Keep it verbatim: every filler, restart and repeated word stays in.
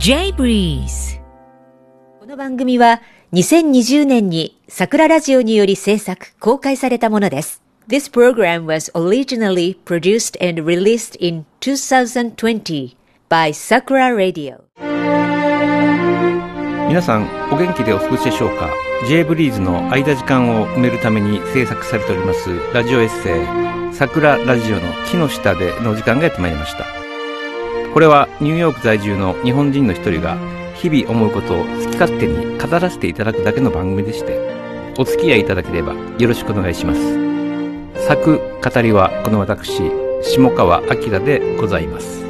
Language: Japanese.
J Breeze。 この番組はにせんにじゅうねんに桜ラジオにより制作公開されたものです。This program was originally produced and released in twenty twenty by Sakura Radio。 皆さんお元気でお過ごしでしょうか。 J ブリーズの空いた時間を埋めるために制作されておりますラジオエッセイ桜ラジオの木の下での時間がやってまいりました。これはニューヨーク在住の日本人の一人が日々思うことを好き勝手に語らせていただくだけの番組でして、お付き合いいただければよろしくお願いします。作語りはこの私下川明でございます。